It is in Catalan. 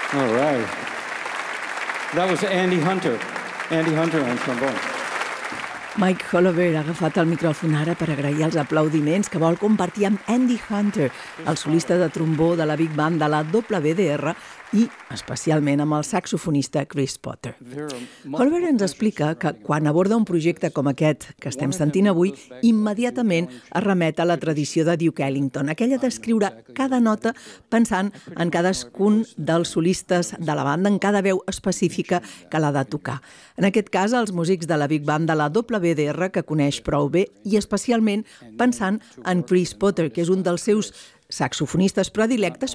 All right. That was Andy Hunter. Andy Hunter on trombone. Mike Hollover ha agafat el micròfon ara per agrair els aplaudiments que vol compartir amb Andy Hunter, el solista de trombó de la Big Band de la WDR i especialment amb el saxofonista Chris Potter. Hollover ens explica que quan aborda un projecte com aquest que estem sentint avui, immediatament es remet a la tradició de Duke Ellington, aquella d'escriure cada nota pensant en cadascun dels solistes de la banda, en cada veu específica que l'ha de tocar. En aquest cas, els músics de la Big Band de la WDR, que coneix prou bé, i especialment pensant en Chris Potter, que és un dels seus saxofonistes predilectes,